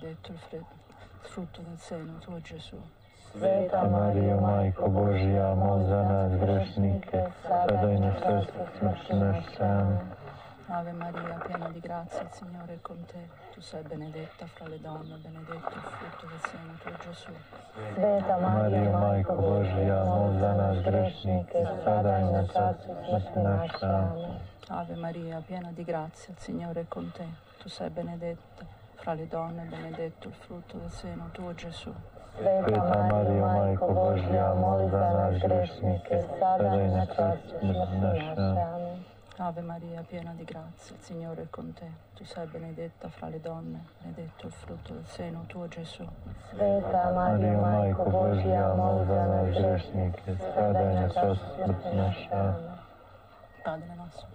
benedetto il frutto del seno tuo, Gesù. Sveta Marijo, Majko Božja, moli za nas grešnike, sada i na času smrti naše. Amen. Ave Maria, piena di grazia, il Signore è con te. Tu sei benedetta fra le donne, benedetto il frutto del seno tuo, Gesù. Sveta Marijo, Majko Božja, moli za nas grešnike, sada i na času smrti naše. Amen. Ave Maria, piena di grazia, il Signore è con te. Tu sei benedetta fra le donne, benedetto il frutto del seno tuo, Gesù. Sveta Marijo, Majko Božja, moli za nas grešnike, sada i na času smrti naše. Amen. Ave Maria, piena di grazia, il Signore è con te. Tu sei benedetta fra le donne, benedetto il frutto del seno tuo, Gesù. Sveta Marijo, Majko Božja, moli za nas grešnike, sada i na času smrti naše. Amen. Padre nostro,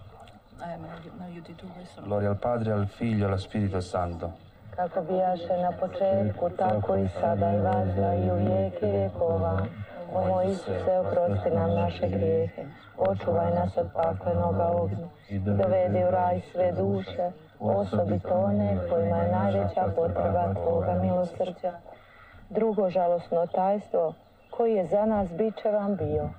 mi aiuti tu questo? Gloria al Padre, al Figlio e allo Spirito Santo. Kako bijaše na početku, tako i sada i vazda i u vijeke vjekova. O moj Isuse, oprosti nam naše grijehe, očuvaj nas od paklenoga ognja i dovedi u raj sve duše, osobito one kojima je najveća potreba Tvoga milosrđa. Drugo žalosno tajstvo, koji je za nas bičevan bio.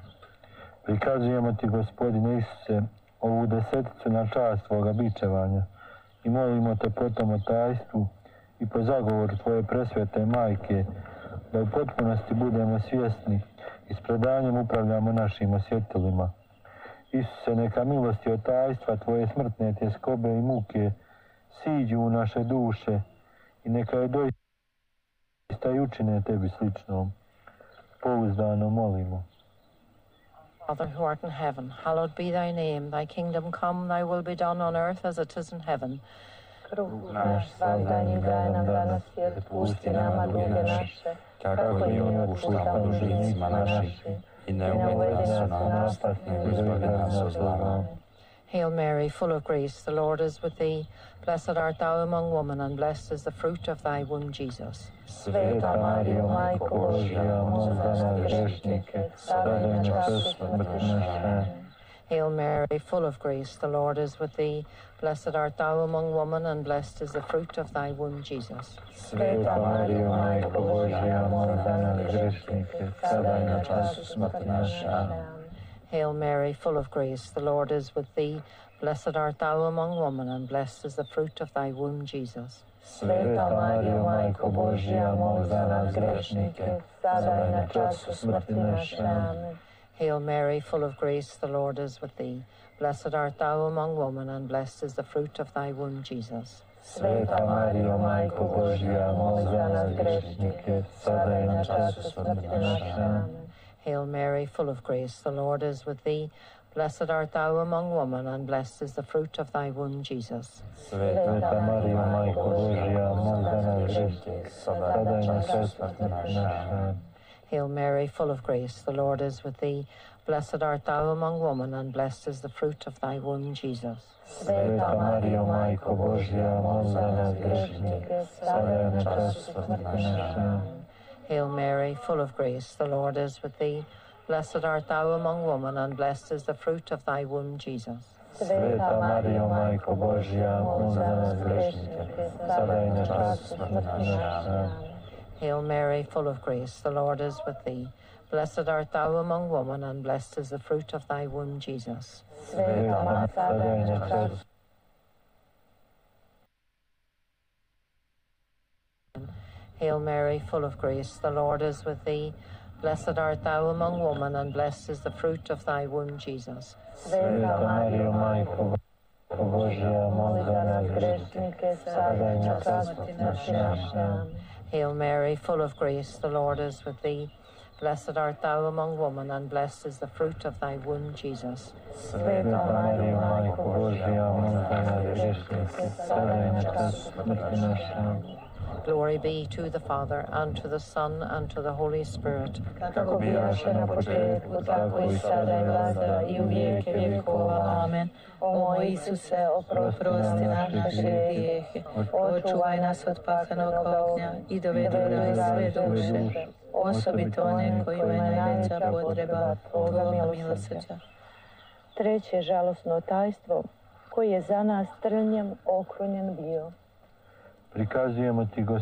Prikazujemo Ti, Gospodine Isuse, ovu deseticu na čast Tvoga bičevanja i molimo Te po tom tajstvu i po zagovoru Tvoje presvete Majke, da u potpunosti budemo svjesni i s predanjem upravljamo našim osjetilima. Isuse, neka milosti od tajstva Tvoje smrtne tjeskobe i muke siđu u naše duše i neka je doista i učine Tebi sličnom. Pouzdano molimo. Father who art in heaven, hallowed be thy name. Thy kingdom come, thy will be done on earth as it is in heaven. Kruh naš svagdanji daj nam danas i otpusti nama duge naše, kako i mi otpuštamo dužnicima našim. I ne uvedi nas u napast, nego izbavi nas od zla. Hail Mary, full of grace, the Lord is with thee. Blessed art thou among women, and blessed is the fruit of thy womb, Jesus. Sveta Marijo, Majko Božja, moli za nas grešnike, sada i na času smrti naše. Hail Mary, full of grace, the Lord is with thee. Blessed art thou among women, and blessed is the fruit of thy womb, Jesus. Sveta Marijo, Majko Božja, moli za nas grešnike, sada i na času smrti naše. Amen. Hail Mary, full of grace, the Lord is with thee. Blessed art thou among women, and blessed is the fruit of thy womb, Jesus. Sveta Marijo, Majko Božja, moli za nas grešnike, sada i na času smrti naše. Amen. Hail Mary, full of grace, the Lord is with thee. Blessed art thou among women, and blessed is the fruit of thy womb, Jesus. Sveta Marijo, Majko Božja, moli za nas grešnike, sada i na času smrti naše. Amen. Hail Mary, full of grace, the Lord is with thee. Blessed art thou among women, and blessed is the fruit of thy womb, Jesus. Sveta Marijo, Majko Božja, moli za nas grešnike, sada i na času smrti naše. Hail Mary, full of grace, the Lord is with thee. Blessed art thou among women, and blessed is the fruit of thy womb, Jesus. Sveta Marijo, Majko Božja, moli za nas grešnike, sada i na času smrti naše. Hail Mary, full of grace, the Lord is with thee. Blessed art thou among women, and blessed is the fruit of thy womb, Jesus. Sveta Marijo, Majko Božja, moli za nas grešnike, sada i na času smrti naše. Hail Mary, full of grace, the Lord is with thee. Blessed art thou among women, and blessed is the fruit of thy womb, Jesus. Sveta Marijo, sada i na času. Hail Mary, full of grace, the Lord is with thee. Blessed art thou among women, and blessed is the fruit of thy womb, Jesus. Sveta Marijo, Majko Božja, moli za nas grešnike, sada i na času smrti naše. Hail Mary, full of grace, the Lord is with thee. Blessed art thou among women, and blessed is the fruit of thy womb, Jesus. Sveta Marijo, Majko Božja, moli za nas grešnike, sada i na času smrti naše. Glory be to the Father, and to the Son, and to the Holy Spirit. Kako bijaše na početku, tako i sada i vazda i u vijeke vjekova. Amen. O moj Isuse, oprosti nam naše grijehe, očuvaj nas od paklenog ognja i dovedi u raj sve duše, osobito one kojima je najveća potreba Tvoga milosrđa. Treće žalosno tajstvo, koji je za nas trnjem okrunjen bio. Prikazujemo Ti,